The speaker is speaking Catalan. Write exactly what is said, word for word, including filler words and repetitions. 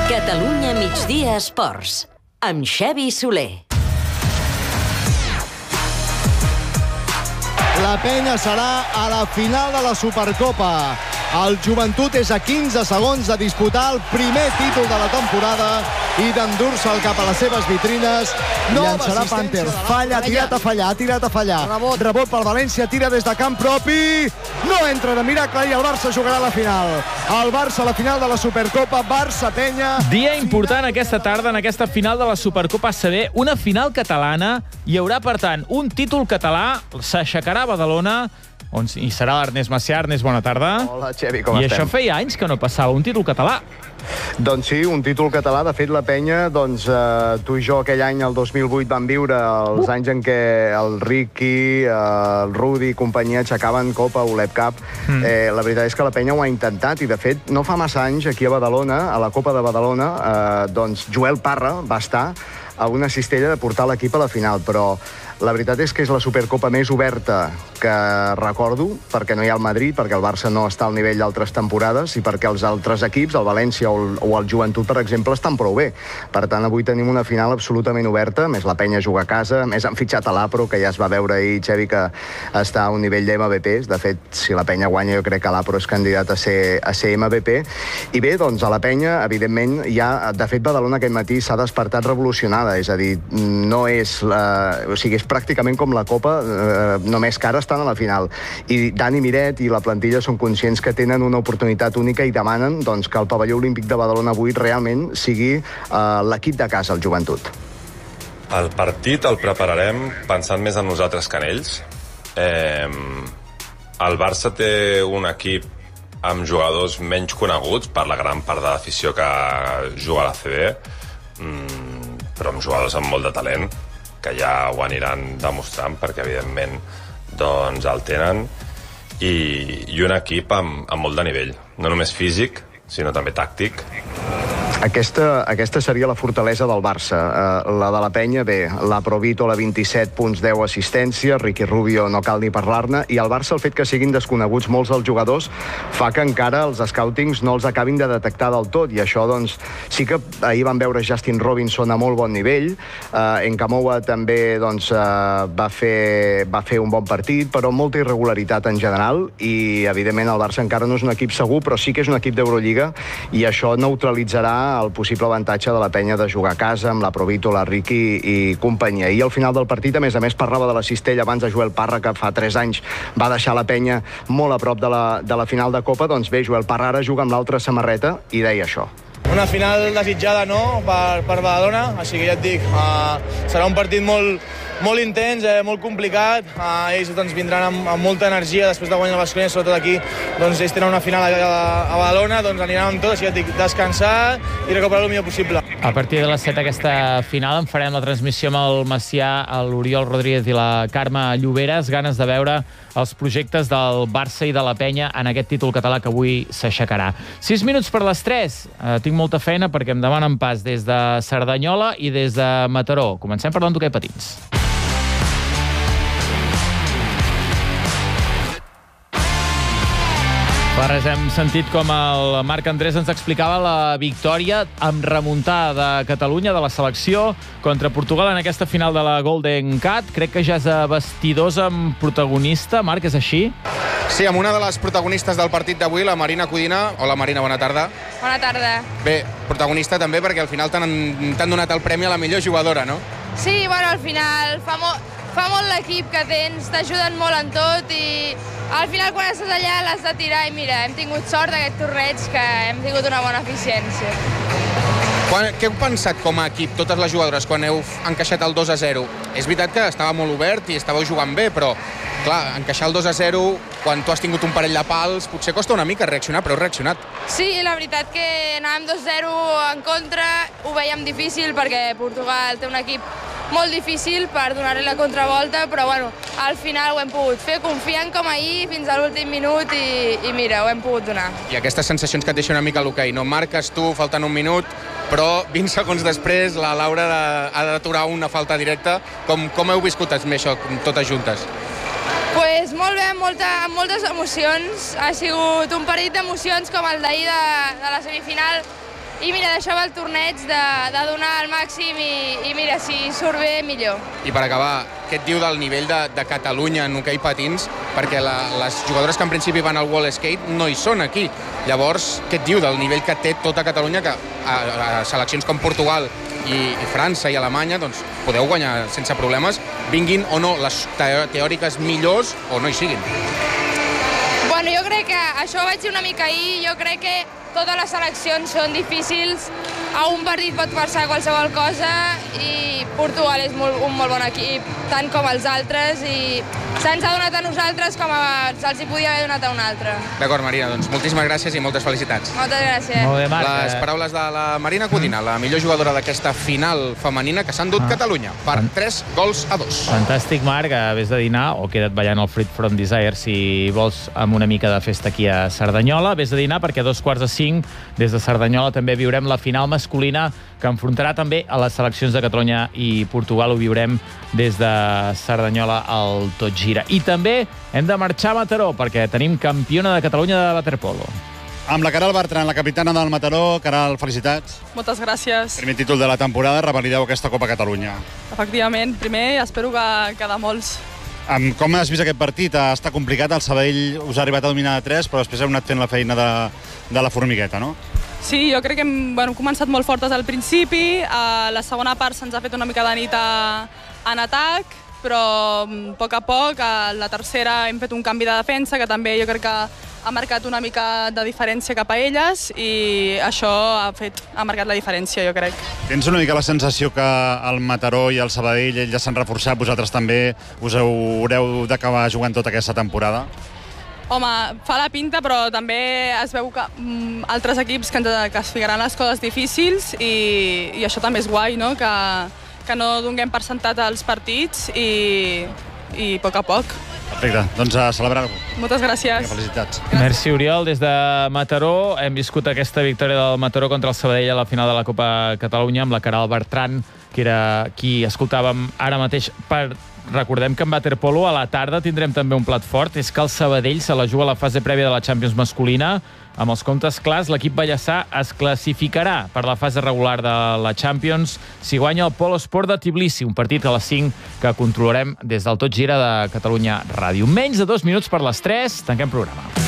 Catalunya Migdia Esports, amb Xavi Soler. La penya serà a la final de la Supercopa. El Joventut és a quinze segons de disputar el primer títol de la temporada i d'endur-se'l cap a les seves vitrines. Llançarà Panther, falla, ha tirat a fallar, ha tirat a fallar. Rebot. Rebot pel València, tira des de camp propi. No entra de miracle i el Barça jugarà a la final. El Barça a la final de la Supercopa, Barça-Penya. Dia important aquesta tarda en aquesta final de la Supercopa A C B, una final catalana. Hi haurà, per tant, un títol català, s'aixecarà a Badalona, on hi serà l'Ernest Macià. Ernest, bona tarda. Hola, Xevi, com I estem? això feia anys que no passava, un títol català. Doncs sí, un títol català. De fet, la penya, doncs, eh, tu i jo aquell any, el dos mil vuit, vam viure els uh. anys en què el Ricky, eh, el Rudi i companyia aixecaven Copa, Olep Cup. Mm. Eh, la veritat és que la penya ho ha intentat i, de fet, no fa massa anys, aquí a Badalona, a la Copa de Badalona, eh, doncs Joel Parra va estar a una cistella de portar l'equip a la final, però la veritat és que és la Supercopa més oberta que recordo, perquè no hi ha el Madrid, perquè el Barça no està al nivell d'altres temporades i perquè els altres equips, el València o el, o el Joventut, per exemple, estan prou bé. Per tant, avui tenim una final absolutament oberta, més la penya juga a casa, més han fitxat a l'Apro, que ja es va veure ahir, Xevi, que està a un nivell d'M V Ps. De fet, si la penya guanya, jo crec que l'Apro és candidat a ser, a ser M V P. I bé, doncs, a la penya, evidentment, ja, de fet, Badalona aquest matí s'ha despertat revolucionada, és a dir, no és, la, o sigui, és pràcticament com la Copa, eh, només que ara estan a la final. I Dani Miret i la plantilla són conscients que tenen una oportunitat única i demanen, doncs, que el pavelló olímpic de Badalona avui realment sigui eh, l'equip de casa, el Joventut. El partit el prepararem pensant més en nosaltres que en ells. Eh, el Barça té un equip amb jugadors menys coneguts per la gran part de l'afició que juga a l'A C B, mm, però amb jugadors amb molt de talent, que ja ho aniran demostrant perquè, evidentment, doncs el tenen, i, i un equip amb, amb molt de nivell, no només físic, sinó també tàctic. Aquesta, aquesta seria la fortalesa del Barça. Uh, la de la penya, bé, la Provítola, vint-i-set punts, deu assistències, Ricky Rubio no cal ni parlar-ne, i el Barça, el fet que siguin desconeguts molts dels jugadors, fa que encara els scoutings no els acabin de detectar del tot, i això, doncs, sí que ahir vam veure Justin Robinson a molt bon nivell, uh, Nkamoua també, doncs, uh, va, fer, va fer un bon partit, però amb molta irregularitat en general, i, evidentment, el Barça encara no és un equip segur, però sí que és un equip d'Eurolliga, i això neutralitzarà el possible avantatge de la penya de jugar a casa amb la Provítola, Ricky i companyia. I al final del partit, a més a més, parlava de la cistella abans de Joel Parra, que fa tres anys va deixar la penya molt a prop de la, de la final de Copa. Doncs bé, Joel Parra ara juga amb l'altra samarreta i deia això. Una final desitjada, no?, per, per Badalona, així que ja et dic, uh, serà un partit molt, molt intens, eh, molt complicat. Uh, ells doncs, vindran amb, amb molta energia després de guanyar el Baskonia, sobretot aquí. Doncs ells tenen una final a, a, a Badalona, doncs aniran amb tot, així que ja et dic, descansar i recuperar el millor possible. A partir de les set aquesta final en farem la transmissió amb el Macià, l'Oriol Rodríguez i la Carme Lloberes. Ganes de veure els projectes del Barça i de la penya en aquest títol català que avui s'aixecarà. Sis minuts per les tres. Eh, tinc molta feina perquè em demanen pas des de Cerdanyola i des de Mataró. Comencem parlant d'hoquei patins. Fa res hem sentit com el Marc Andrés ens explicava la victòria amb remuntada de Catalunya, de la selecció, contra Portugal en aquesta final de la Golden Cat. Crec que ja és a vestidors amb protagonista. Marc, és així? Sí, amb una de les protagonistes del partit d'avui, la Marina Codina. Hola, Marina, bona tarda. Bona tarda. Bé, protagonista també perquè al final t'han donat el premi a la millor jugadora, no? Sí, bueno, al final fa molt, fa molt l'equip que tens, t'ajuden molt en tot i al final quan estàs allà l'has de tirar i mira, hem tingut sort d'aquest torneig que hem tingut una bona eficiència. Quan, què heu pensat com a equip, totes les jugadores, quan heu encaixat el dos a zero? És veritat que estava molt obert i estàveu jugant bé, però clar, encaixar el dos a zero quan tu has tingut un parell de pals potser costa una mica reaccionar, però heu reaccionat. Sí, la veritat que anàvem dos zero en contra, ho veiem difícil perquè Portugal té un equip molt difícil per donar-li la contravolta, però bueno, al final ho hem pogut fer, confiant com ahir fins a l'últim minut i, i mira, ho hem pogut donar. I aquestes sensacions que et deixa una mica l'hoquei, no? Marques tu, faltant un minut, però vint segons després la Laura ha d'aturar una falta directa. Com, com heu viscut això, totes juntes? Pues molt bé, amb, molta, amb moltes emocions. Ha sigut un partit d'emocions com el d'ahir de, de la semifinal i mira, d'això va el torneig, de, de donar el màxim i, i mira, si surt bé, millor. I per acabar, què et diu del nivell de, de Catalunya en hoquei patins? Perquè la, les jugadores que en principi van al Wall Skate no hi són aquí. Llavors, què et diu del nivell que té tota Catalunya, que a, a seleccions com Portugal i, i França i Alemanya doncs, podeu guanyar sense problemes, vinguin o no les teòriques millors o no hi siguin? Bueno, jo crec que això ho vaig dir una mica ahir, jo crec que totes les seleccions són difícils, a un partit pot passar qualsevol cosa i Portugal és molt, un molt bon equip, tant com els altres, i se'ns ha donat a nosaltres com a, se'ls hi podia haver donat a un altre. D'acord, Marina, doncs moltíssimes gràcies i moltes felicitats. Moltes gràcies. Molt bé, Marc. Les paraules de la Marina Codina, la millor jugadora d'aquesta final femenina que s'ha endut Ah. Catalunya per tres gols a dos. Fantàstic, Marc. Vés de dinar o queda't ballant el Fruit from Desire si vols amb una mica de festa aquí a Cerdanyola. Vés de dinar perquè a dos quarts de cinc des de Cerdanyola també viurem la final masculina que enfrontarà també a les seleccions de Catalunya i Portugal. Ho viurem des de Cerdanyola al Tot Gira. I també hem de marxar a Mataró perquè tenim campiona de Catalunya de waterpolo. Amb la Caral Bertran, la capitana del Mataró. Caral, felicitats. Moltes gràcies. Primer títol de la temporada, revalideu aquesta Copa Catalunya. Efectivament, primer espero que, que de molts. Amb com has vist aquest partit? Està complicat, el Sabadell us ha arribat a dominar de tres, però després heu anat fent la feina de, de la formigueta, no? Sí, jo crec que hem, bueno, hem començat molt fortes al principi, a la segona part se'ns ha fet una mica de nit a, en atac, però a poc a poc, a la tercera hem fet un canvi de defensa que també jo crec que ha marcat una mica de diferència cap a elles i això ha, fet, ha marcat la diferència, jo crec. Tens una mica la sensació que el Mataró i el Sabadell ja s'han reforçat, vosaltres també us haureu d'acabar jugant tota aquesta temporada? Home, fa la pinta, però també es veu que mm, altres equips que, ens, que es ficaran les coses difícils i, i això també és guai, no? Que, que no donem per sentat als partits i, i a poc a poc. Perfecte, doncs a celebrar-ho. Moltes gràcies. Vinga, felicitats. Merci, Oriol. Des de Mataró hem viscut aquesta victòria del Mataró contra el Sabadell a la final de la Copa Catalunya amb la Caral Bertran, que era qui escoltàvem ara mateix. Per... Recordem que en waterpolo a la tarda tindrem també un plat fort. És que el Sabadell se la juga a la fase prèvia de la Champions masculina. Amb els comptes clars, l'equip ballassà es classificarà per la fase regular de la Champions si guanya el Polo Sport de Tbilisi, un partit a les cinc que controlarem des del Tot Gira de Catalunya Ràdio. Menys de dos minuts per les tres, tanquem programa.